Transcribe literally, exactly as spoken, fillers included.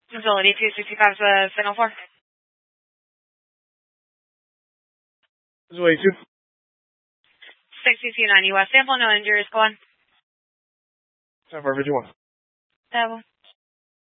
Facility two sixty-five is a signal for. Facility two. sixty-two ninety West Sample, no injuries, go on. Time for Virgin one. Seven.